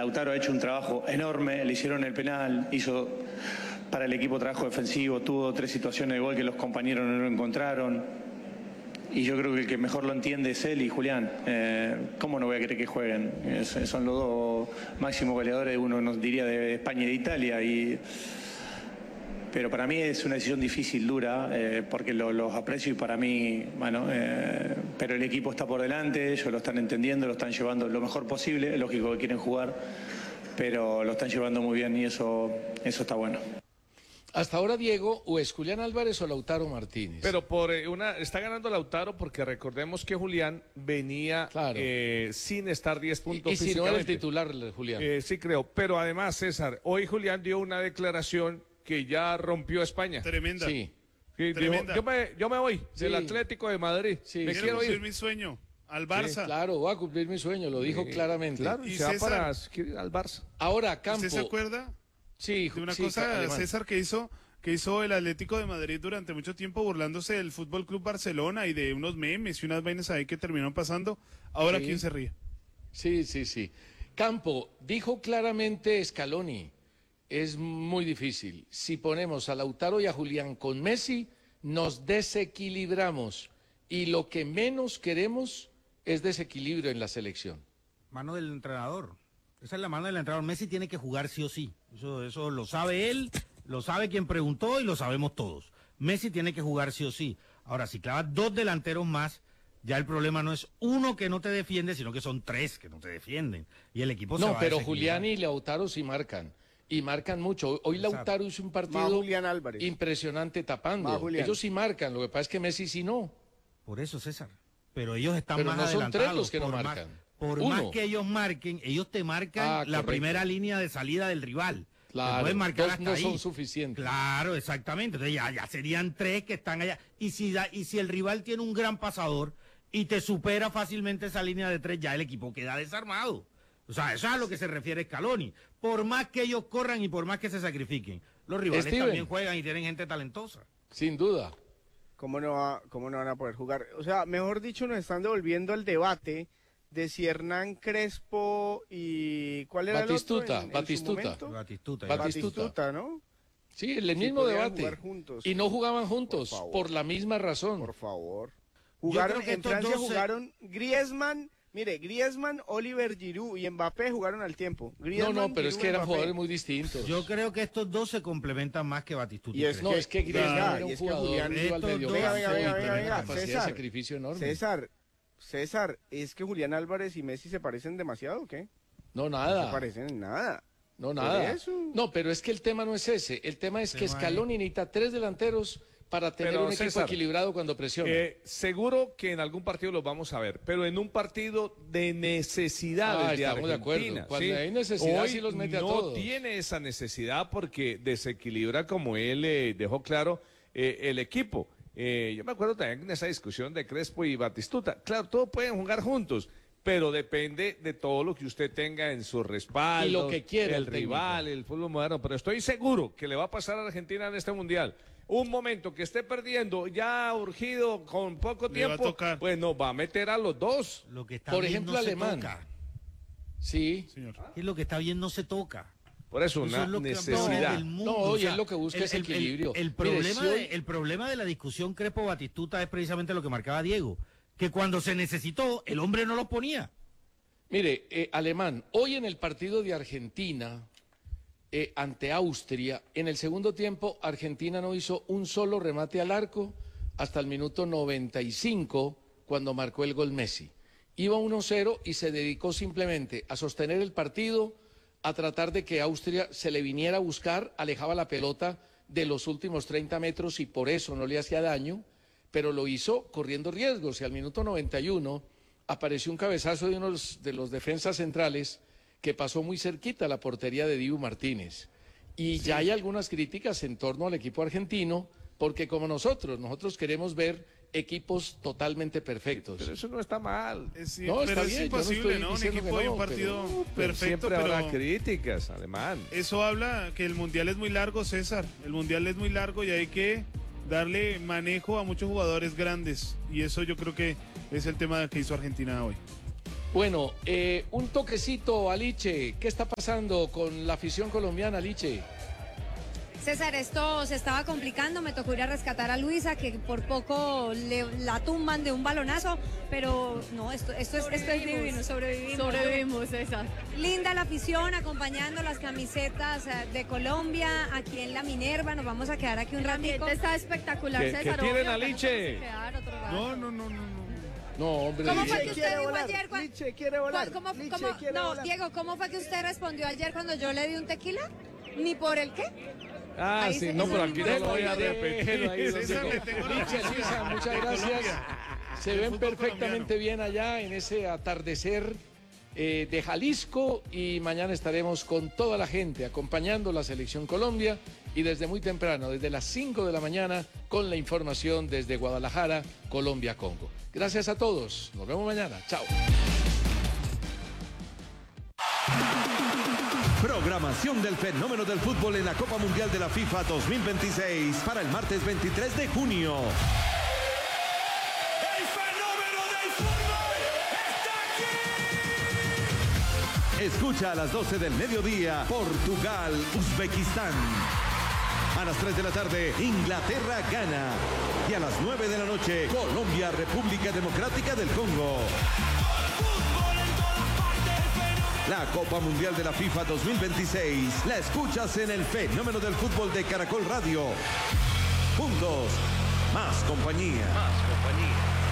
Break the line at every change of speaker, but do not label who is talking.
Lautaro ha hecho un trabajo enorme, le hicieron el penal, hizo para el equipo trabajo defensivo, tuvo 3 situaciones de gol que los compañeros no lo encontraron. Y yo creo que el que mejor lo entiende es él y Julián. ¿Cómo no voy a querer que jueguen? Son los 2 máximos goleadores, uno nos diría de España y de Italia. Pero para mí es una decisión difícil, dura, porque los aprecio y para mí, bueno, pero el equipo está por delante, ellos lo están entendiendo, lo están llevando lo mejor posible, es lógico que quieren jugar, pero lo están llevando muy bien y eso está bueno.
Hasta ahora, Diego, o es Julián Álvarez o Lautaro Martínez.
Pero está ganando Lautaro porque recordemos que Julián venía sin estar 10 puntos
y si no era el titular, Julián.
Sí, creo. Pero además, César, hoy Julián dio una declaración que ya rompió España.
Tremenda.
Sí. Tremenda. Dijo, yo me voy del Atlético de Madrid.
Sí.
Me quiero
cumplir
ir.
mi sueño. Al Barça.
Sí, claro, va a cumplir mi sueño, lo dijo claramente.
Claro, y se
César,
va al Barça.
Ahora, Campo.
¿Usted se acuerda?
Sí,
de una
sí,
cosa,
Alemán.
César, que hizo el Atlético de Madrid durante mucho tiempo burlándose del Fútbol Club Barcelona y de unos memes y unas vainas ahí que terminaron pasando? Ahora,
Sí.
¿quién se ríe?
Sí. Campo, dijo claramente Scaloni, es muy difícil. Si ponemos a Lautaro y a Julián con Messi, nos desequilibramos. Y lo que menos queremos es desequilibrio en la selección.
Mano del entrenador. Esa es la mano del entrenador. Messi tiene que jugar sí o sí. Eso lo sabe él, lo sabe quien preguntó y lo sabemos todos. Messi tiene que jugar sí o sí. Ahora, si clavas 2 delanteros más, ya el problema no es uno que no te defiende, sino que son 3 que no te defienden. Y el equipo se va a
pero
desequilibrar.
Julián y Lautaro sí marcan. Y marcan mucho. Hoy Lautaro hizo un partido impresionante tapando. Ellos sí marcan, lo que pasa es que Messi sí no.
Por eso, César. Pero ellos están
Pero
más
no son
adelantados.
3 los que no marcan.
Por
Uno.
más que ellos marquen, ellos te marcan la primera línea de salida del rival.
Claro,
pueden marcar
2
hasta
no
ahí.
son suficientes.
Claro, exactamente. Entonces ya serían 3 que están allá. Y si el rival tiene un gran pasador y te supera fácilmente esa línea de 3, ya el equipo queda desarmado. O sea, eso es a lo que se refiere Scaloni. Por más que ellos corran y por más que se sacrifiquen, los rivales también juegan y tienen gente talentosa.
Sin duda.
¿Cómo no van a poder jugar? O sea, mejor dicho, nos están devolviendo al debate de si Hernán Crespo y... ¿Cuál era
Batistuta,
el otro?
Batistuta,
¿no?
Sí, el mismo debate.
Jugar juntos.
Y no jugaban juntos, por la misma razón.
Por favor. Jugaron, en Francia jugaron Griezmann, Oliver Giroud y Mbappé jugaron al tiempo. Griezmann,
pero
Giroud,
es que eran
Mbappé.
jugadores muy distintos.
Yo creo que estos 2 se complementan más que Batistuta.
Y es
No, es que Griezmann era un
y es que
jugador
Julián-
iba al medio
Venga,
capacidad de sacrificio enorme.
César, ¿es que Julián Álvarez y Messi se parecen demasiado o qué?
No, nada.
No se parecen en nada.
No, nada.
Eso.
No, pero es que el tema no es ese. El tema es que Scaloni necesita 3 delanteros para tener un equipo
César,
equilibrado cuando presiona.
Seguro que en algún partido los vamos a ver, pero en un partido de necesidades de
estamos de
Argentina.
acuerdo. Cuando hay necesidad,
Hoy
sí los mete a
no
todos.
tiene esa necesidad porque desequilibra, como él dejó claro, el equipo. Yo me acuerdo también en esa discusión de Crespo y Batistuta. Claro, todos pueden jugar juntos, pero depende de todo lo que usted tenga en su respaldo.
Y lo que quiere
el
el
rival, el fútbol moderno. Pero estoy seguro que le va a pasar a Argentina en este mundial. Un momento que esté perdiendo, ya urgido, con poco
Le va a
tiempo,
tocar.
pues nos va a meter a los 2.
Lo que está
Por
bien
ejemplo,
no se
Alemán.
toca.
Sí.
Señor.
Es lo que está bien no se toca.
Por eso,
Eso
una
es lo que
necesidad.
del mundo.
No,
O
y
sea,
es lo que busca ese equilibrio.
El
Mire,
problema,
si hoy-
el problema de la discusión Crespo-Batistuta es precisamente lo que marcaba Diego, que cuando se necesitó, el hombre no lo ponía.
Mire, Alemán, hoy en el partido de Argentina ante Austria, en el segundo tiempo Argentina no hizo un solo remate al arco hasta el minuto 95 cuando marcó el gol Messi. Iba 1-0 y se dedicó simplemente a sostener el partido, a tratar de que Austria se le viniera a buscar, alejaba la pelota de los últimos 30 metros y por eso no le hacía daño, pero lo hizo corriendo riesgos y al minuto 91 apareció un cabezazo de uno de los defensas centrales que pasó muy cerquita a la portería de Dibu Martínez. Y ya hay algunas críticas en torno al equipo argentino, porque como nosotros queremos ver equipos totalmente perfectos.
Pero eso no está mal.
No,
pero
está
es
bien, yo no
imposible,
estoy
¿no? Un
diciendo
equipo
que
y
no,
un partido
pero
perfecto,
Siempre habrá
pero
críticas, Alemán.
eso habla que el Mundial es muy largo, César. El Mundial es muy largo y hay que darle manejo a muchos jugadores grandes. Y eso yo creo que es el tema que hizo Argentina hoy.
Bueno, un toquecito a Liche. ¿Qué está pasando con la afición colombiana, Liche?
César, esto se estaba complicando, me tocó ir a rescatar a Luisa, que por poco la tumban de un balonazo, pero no, esto es divino,
Sobrevivimos, César.
Linda la afición, acompañando las camisetas de Colombia, aquí en la Minerva, nos vamos a quedar aquí un
El
ratito.
ambiente está espectacular,
Que
César.
tiren
obvio,
a
acá nos
Liche.
vamos a quedar otro rato.
No.
No, hombre.
¿Cómo fue
Liche
que usted
quiere
dijo
volar,
ayer?
Liche quiere volar, Liche quiere
No,
volar.
Diego, ¿cómo fue que usted respondió ayer cuando yo le di un tequila? ¿Ni por el qué?
Ah,
Ahí
sí,
se-
no,
eso
pero
es
aquí
muy
no lo voy a
bueno.
repetir.
Déjelo ahí, don
César,
Diego.
le tengo
Licha,
noticias
Luisa, muchas
de
gracias.
Colombia.
Se
Del
ven
fútbol
perfectamente
colombiano.
bien allá en ese atardecer de Jalisco y mañana estaremos con toda la gente acompañando la Selección Colombia y desde muy temprano, desde las 5 de la mañana, con la información desde Guadalajara, Colombia, Congo. Gracias a todos. Nos vemos mañana. Chao.
Programación del fenómeno del fútbol en la Copa Mundial de la FIFA 2026 para el martes 23 de junio.
¡El fenómeno del fútbol está aquí!
Escucha a las 12 del mediodía, Portugal, Uzbekistán. A las 3 de la tarde, Inglaterra gana. Y a las 9 de la noche, Colombia, República Democrática del Congo.
Fútbol en todas partes, el fenómeno.
La Copa Mundial de la FIFA 2026 la escuchas en el fenómeno del fútbol de Caracol Radio. Juntos, más compañía.